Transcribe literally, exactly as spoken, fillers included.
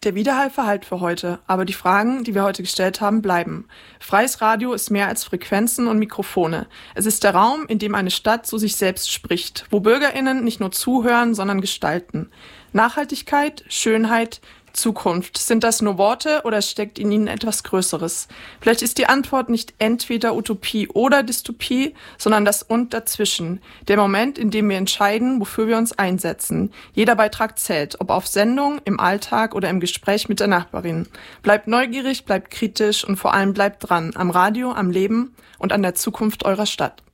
Der Widerhall verhallt für heute, aber die Fragen, die wir heute gestellt haben, bleiben. Freies Radio ist mehr als Frequenzen und Mikrofone. Es ist der Raum, in dem eine Stadt zu sich selbst spricht, wo BürgerInnen nicht nur zuhören, sondern gestalten. Nachhaltigkeit, Schönheit, Zukunft. Sind das nur Worte oder steckt in ihnen etwas Größeres? Vielleicht ist die Antwort nicht entweder Utopie oder Dystopie, sondern das Und dazwischen. Der Moment, in dem wir entscheiden, wofür wir uns einsetzen. Jeder Beitrag zählt, ob auf Sendung, im Alltag oder im Gespräch mit der Nachbarin. Bleibt neugierig, bleibt kritisch und vor allem bleibt dran. Am Radio, am Leben und an der Zukunft eurer Stadt.